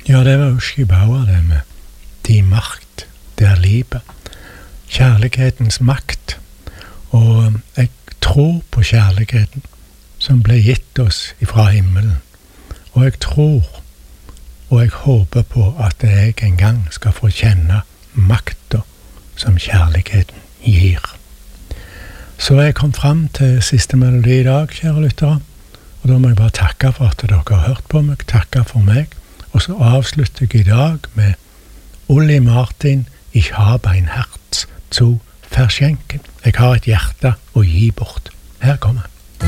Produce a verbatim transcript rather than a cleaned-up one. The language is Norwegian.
Ja, det var Uschi Bauer, det med «De makt, der liebe». Kjærlighetens makt. Og jeg tror på kjærligheten som ble gitt oss ifra himmelen. Og jeg tror, og jeg håper på at jeg en gang skal få kjenne makta som kjærligheten gir. Så jeg kom fram til siste melodi i dag, kjære lyttere. Og da må jeg bare takke for at dere har hørt på meg, takke for meg. Og så avslutter jeg i dag med Olli Martin, «Ich habe ein Herz zu verschenken». Jeg har et hjerte å gi bort. Her kommer